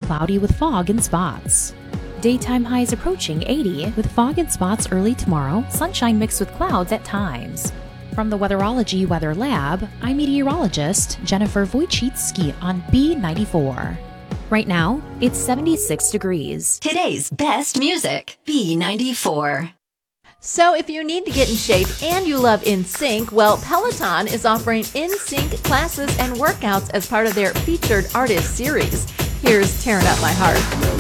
cloudy with fog and spots. Daytime highs approaching 80 with fog and spots early tomorrow, sunshine mixed with clouds at times. From the Weatherology Weather Lab, I'm meteorologist Jennifer Wojcicki on B94. Right now, it's 76 degrees. Today's best music, B94. So if you need to get in shape and you love NSYNC, well, Peloton is offering NSYNC classes and workouts as part of their featured artist series. Here's Tearing Up My Heart.